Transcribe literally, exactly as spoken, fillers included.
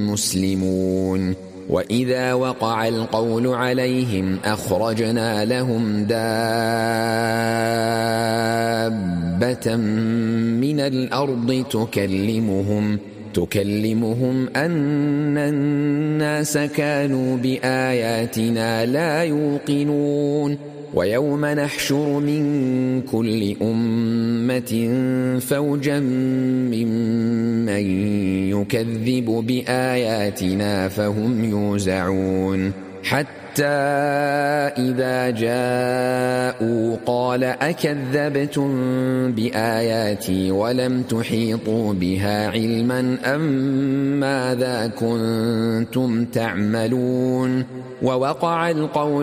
مسلمون وإذا وقع القول عليهم أخرجنا لهم دابة من الأرض تكلمهم تكلمهم أن الناس كانوا بآياتنا لا يوقنون ويوم نحشر من كل أمة فوجا ممن يكذب بآياتنا فهم يوزعون حتى إذا جاءوا قال أكذبتم بآياتي ولم تحيطوا بها علما أم ماذا كنتم تعملون ووقع القول